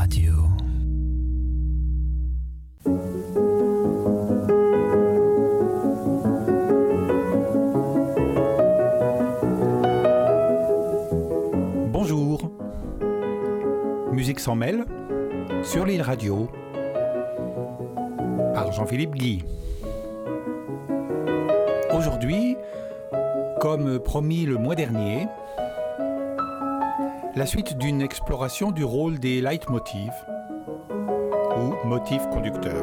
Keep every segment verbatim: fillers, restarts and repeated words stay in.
Radio. Bonjour. Musique s'en mêle sur l'île Radio par Jean-Philippe Guy. Aujourd'hui, comme promis le mois dernier, la suite d'une exploration du rôle des leitmotifs ou motifs conducteurs.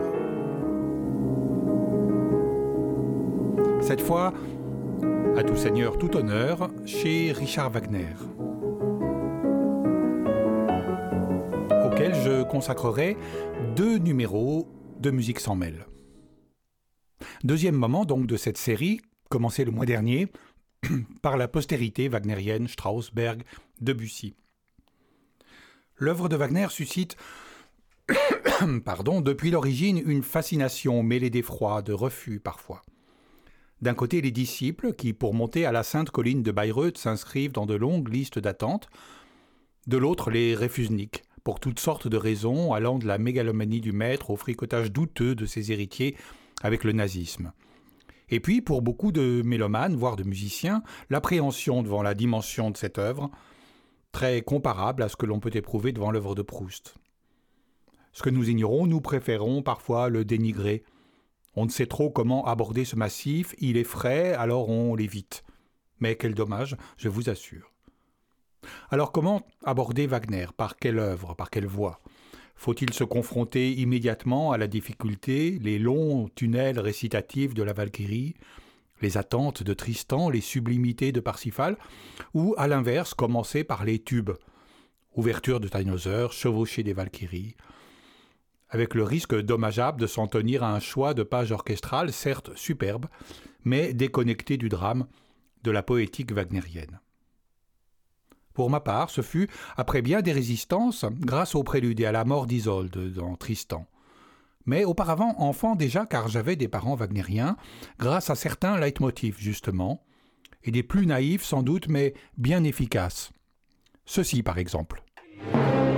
Cette fois, à tout seigneur, tout honneur, chez Richard Wagner, auquel je consacrerai deux numéros de Musique s'en mêle. Deuxième moment donc de cette série, commencée le mois dernier par la postérité wagnérienne Strauss, Berg, Debussy. L'œuvre de Wagner suscite, pardon, depuis l'origine une fascination mêlée d'effroi, de refus parfois. D'un côté, les disciples qui, pour monter à la sainte colline de Bayreuth, s'inscrivent dans de longues listes d'attente. De l'autre, les réfusniks, pour toutes sortes de raisons, allant de la mégalomanie du maître au fricotage douteux de ses héritiers avec le nazisme. Et puis, pour beaucoup de mélomanes, voire de musiciens, l'appréhension devant la dimension de cette œuvre, très comparable à ce que l'on peut éprouver devant l'œuvre de Proust. Ce que nous ignorons, nous préférons parfois le dénigrer. On ne sait trop comment aborder ce massif, il est frais, alors on l'évite. Mais quel dommage, je vous assure. Alors comment aborder Wagner? Par quelle œuvre? Par quelle voie? Faut-il se confronter immédiatement à la difficulté, les longs tunnels récitatifs de la Valkyrie, les attentes de Tristan, les sublimités de Parsifal, ou à l'inverse, commencer par les tubes, ouverture de Tannhäuser, chevauchée des Valkyries, avec le risque dommageable de s'en tenir à un choix de pages orchestrales, certes superbes, mais déconnectées du drame, de la poétique wagnérienne. Pour ma part, ce fut, après bien des résistances, grâce au prélude et à la mort d'Isolde dans Tristan. Mais auparavant, enfant déjà, car j'avais des parents wagnériens, grâce à certains leitmotifs, justement, et des plus naïfs sans doute, mais bien efficaces. Ceci, par exemple.